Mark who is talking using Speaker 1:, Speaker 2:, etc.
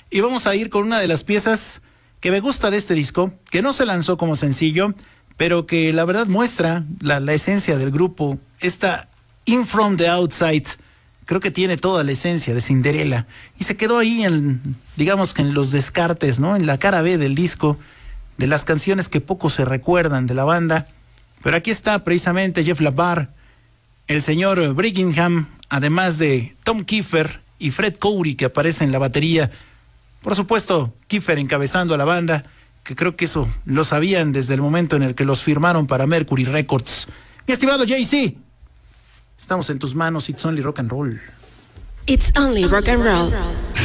Speaker 1: Y vamos a ir con una de las piezas que me gusta de este disco, que no se lanzó como sencillo, pero que la verdad muestra la esencia del grupo. Esta In From the Outside, creo que tiene toda la esencia de Cinderella. Y se quedó ahí digamos que en los descartes, ¿no? En la cara B del disco, de las canciones que poco se recuerdan de la banda. Pero aquí está precisamente Jeff LaBar, el señor Briggingham, además de Tom Kiefer y Fred Coury, que aparece en la batería. Por supuesto, Kiefer encabezando a la banda, que creo que eso lo sabían desde el momento en el que los firmaron para Mercury Records. Mi estimado Jay-Z, estamos en tus manos. It's only rock and roll.
Speaker 2: It's only rock and roll.